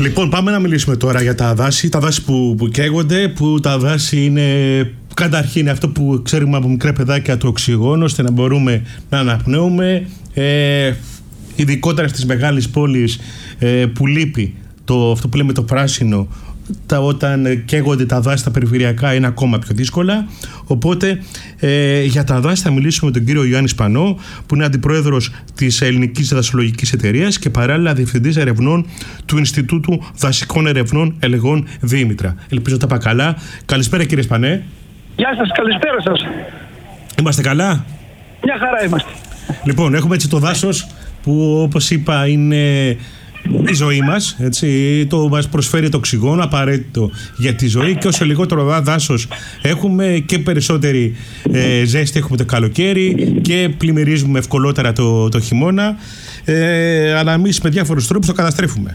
Λοιπόν, πάμε να μιλήσουμε τώρα για τα δάση. Τα δάση που καίγονται, που τα δάση είναι καταρχήν αυτό που ξέρουμε από μικρά παιδάκια, το οξυγόνο, ώστε να μπορούμε να αναπνέουμε. Ειδικότερα στις μεγάλες πόλεις που λείπει αυτό που λέμε το πράσινο, όταν καίγονται τα δάση τα περιφερειακά είναι ακόμα πιο δύσκολα. Οπότε για τα δάση θα μιλήσουμε με τον κύριο Γιάννη Σπανό, που είναι αντιπρόεδρος της Ελληνικής Δασολογικής Εταιρείας και παράλληλα διευθυντής ερευνών του Ινστιτούτου Δασικών Ερευνών Ελεγών Δήμητρα. Ελπίζω τα είπα καλά. Καλησπέρα κύριε Σπανέ. Γεια σας, καλησπέρα σας. Είμαστε καλά? Μια χαρά είμαστε. Λοιπόν, έχουμε έτσι το δάσος που, όπως είπα, είναι η ζωή μας, έτσι, μας προσφέρει το οξυγόνο απαραίτητο για τη ζωή, και όσο λιγότερο δάσος έχουμε και περισσότερη ζέστη έχουμε το καλοκαίρι και πλημμυρίζουμε ευκολότερα το χειμώνα, αλλά εμείς με διάφορους τρόπους το καταστρέφουμε.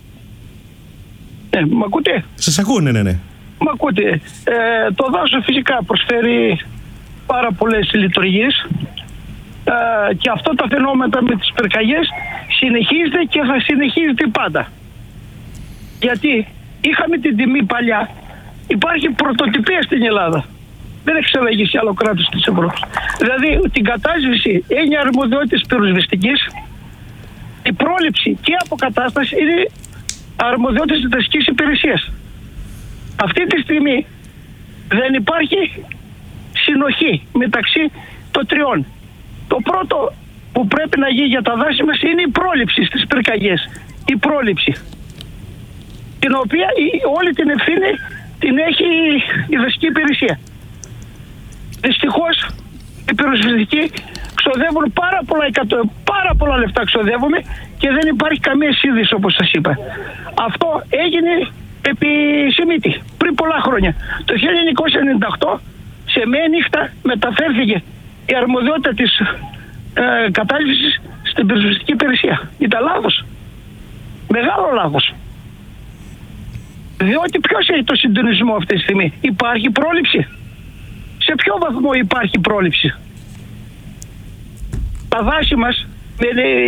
Μ' ακούτε? Σας ακούω, ναι. Μ' ακούτε. Το δάσος φυσικά προσφέρει πάρα πολλές λειτουργίες, και αυτό τα φαινόμενα με τις πυρκαγιές συνεχίζεται και θα συνεχίζεται πάντα. Γιατί είχαμε την τιμή παλιά, υπάρχει πρωτοτυπία στην Ελλάδα. Δεν έχει ξαναγεί σε άλλο κράτος της Ευρώπης. Δηλαδή την κατάσβεση είναι αρμοδιότητας πυροσβεστικής, η πρόληψη και η αποκατάσταση είναι αρμοδιότητας της δασικής υπηρεσίας. Αυτή τη στιγμή δεν υπάρχει συνοχή μεταξύ των τριών. Το πρώτο που πρέπει να γίνει για τα δάση μας είναι η πρόληψη στις πυρκαγιές. Η πρόληψη. Την οποία όλη την ευθύνη την έχει η δασική υπηρεσία. Δυστυχώς οι πυροσβεστικοί ξοδεύουν πάρα πολλά λεφτά ξοδεύουμε και δεν υπάρχει καμία σύνδεση, όπως σας είπα. Αυτό έγινε επί Σιμίτη πριν πολλά χρόνια. Το 1998 σε μία νύχτα μεταφέρθηκε η αρμοδιότητα της κατάληψης στην πυροσβεστική υπηρεσία. Ήταν λάθος. Μεγάλο λάθος. Διότι ποιος έχει το συντονισμό αυτή τη στιγμή? Υπάρχει πρόληψη? Σε ποιο βαθμό υπάρχει πρόληψη? Τα δάση μας με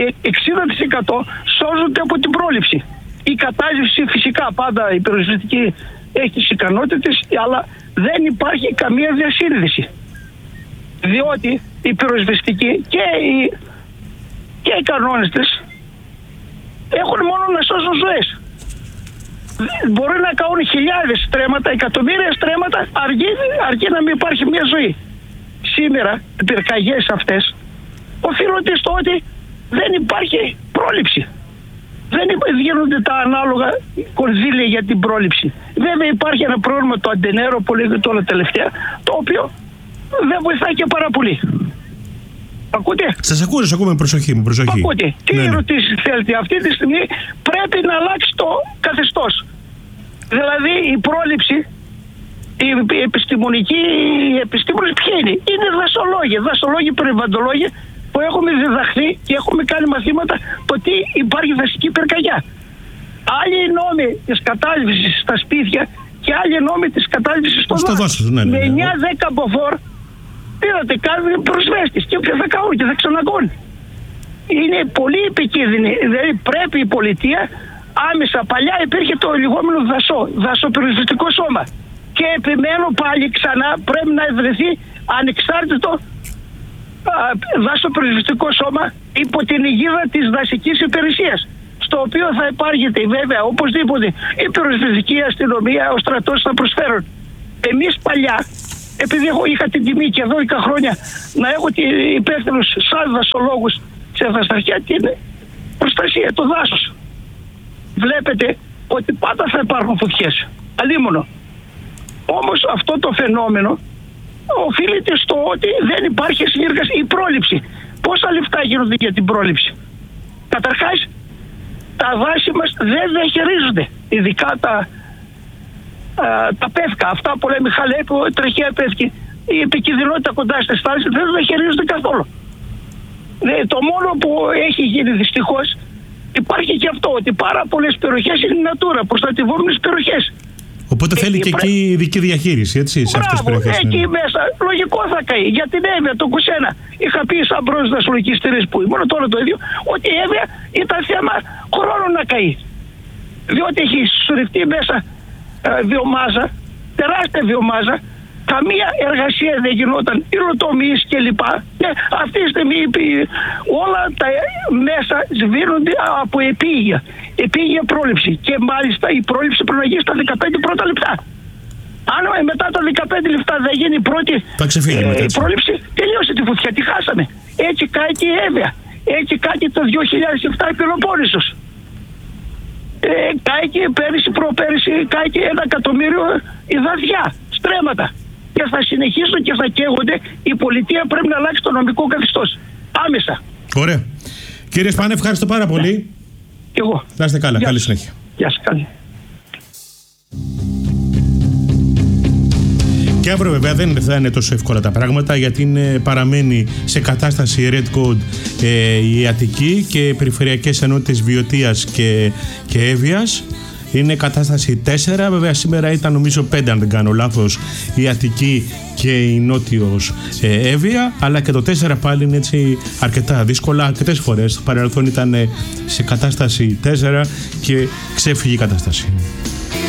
60% σώζονται από την πρόληψη. Η κατάληψη φυσικά πάντα η πυροσβεστική έχει τις ικανότητες, αλλά δεν υπάρχει καμία διασύνδεση. Διότι οι πυροσβεστικοί και οι κανόνες της έχουν μόνο να σώσουν ζωές. Μπορεί να κάνουν χιλιάδες στρέμματα, εκατομμύρια στρέμματα, αρκεί να μην υπάρχει μια ζωή. Σήμερα οι πυρκαγιές αυτές οφείλονται στο ότι δεν υπάρχει πρόληψη. Δεν γίνονται τα ανάλογα κονδύλια για την πρόληψη. Βέβαια υπάρχει ένα πρόβλημα, το αντενέρο που λέγεται τώρα τελευταία, το οποίο δεν βοηθάει και πάρα πολύ. Ακούτε? Σας ακούω με προσοχή. Ακούτε. Τι ερωτήσεις θέλετε? Αυτή τη στιγμή πρέπει να αλλάξει το καθεστώς. Δηλαδή η πρόληψη, η επιστημονική, οι επιστήμονες ποιοι είναι? Είναι δασολόγοι, περιβαλλοντολόγοι που έχουμε διδαχθεί και έχουμε κάνει μαθήματα το τι υπάρχει δασική πυρκαγιά. Άλλοι οι νόμοι της κατάληψης στα σπίτια και άλλοι οι νόμοι της κατάληψης στο δάσος. Με 9-10 μποφόρ πήρατε κάθε προσβέστης και θα κάνουν και θα ξανακούν. Είναι πολύ επικίνδυνη. Δηλαδή πρέπει η πολιτεία άμεσα, παλιά υπήρχε το λεγόμενο δασοπυροσβεστικό σώμα. Και επιμένω πάλι ξανά πρέπει να ιδρυθεί ανεξάρτητο δασοπυροσβεστικό σώμα υπό την αιγίδα της δασικής υπηρεσίας. Στο οποίο θα υπάρχεται βέβαια οπωσδήποτε η πυροσβεστική αστυνομία, ο στρατός θα προσφέρουν. Εμείς παλιά, επειδή εγώ είχα την τιμή και εδώ 10 χρόνια να έχω υπεύθυνους σαν δασολόγους σε δασαρχία την προστασία, το δάσος. Βλέπετε ότι πάντα θα υπάρχουν φωτιές. Αλίμονο. Όμως αυτό το φαινόμενο οφείλεται στο ότι δεν υπάρχει συνεργασία. Η πρόληψη. Πόσα λεφτά γίνονται για την πρόληψη? Καταρχάς, τα δάση μας δεν διαχειρίζονται. Ειδικά τα πεύκα, αυτά που λέμε χαλέπου, τροχαία πεύκη, η επικινδυνότητα κοντά στις θάλασσες δεν διαχειρίζονται καθόλου. Το μόνο που έχει γίνει δυστυχώς, υπάρχει και αυτό, ότι πάρα πολλές περιοχές είναι natura, προστατευόμενες περιοχές. Οπότε θέλει και εκεί ειδική διαχείριση, έτσι, σε αυτές τις περιοχές. Εκεί μέσα, λογικό θα καεί. Για την Εύβοια, το Κουσένα, είχα πει σαν πρόεδρος δασολογικής εταιρείας που ήμουν, τώρα το ίδιο, ότι η Εύβοια ήταν θέμα χρόνου να καεί. διότι έχει συσσωρευτεί μέσα βιομάζα, τεράστια βιομάζα. Καμία εργασία δεν γινόταν, υλοτομείς κλπ. Και αυτή τη στιγμή όλα τα μέσα σβήνονται από επίγεια. Επίγεια πρόληψη. Και μάλιστα η πρόληψη πρέπει να γίνει στα 15 πρώτα λεπτά. Αν μετά τα 15 λεπτά δεν γίνει η πρώτη πρόληψη, τελείωσε τη φωτιά, τη χάσαμε. Έτσι κάηκε η Εύβοια. Έτσι κάηκε το 2007 η Πελοπόννησος. Κάηκε πέρυσι, προπέρυσι, κάηκε 1 εκατομμύριο υδαδιά, στρέμματα. Και θα συνεχίσουν και θα καίγονται. Η πολιτεία πρέπει να αλλάξει το νομικό καθεστώς. Άμεσα. Ωραία. Κύριε Σπάνε, ευχαριστώ πάρα πολύ. Και εγώ. Να είστε καλά. Καλή συνέχεια. Γεια σας. Καλή. Και αύριο βέβαια δεν θα είναι τόσο εύκολα τα πράγματα, γιατί παραμένει σε κατάσταση Red Code η Αττική και οι περιφερειακές ενότητες Βιωτίας και Εύβοιας. Είναι κατάσταση 4, βέβαια σήμερα ήταν νομίζω 5 αν δεν κάνω λάθος η Αττική και η Νότιος Εύβοια, αλλά και το 4 πάλι είναι έτσι αρκετά δύσκολα. Αρκετές φορές στο παρελθόν ήταν σε κατάσταση 4 και ξέφυγε η κατάσταση.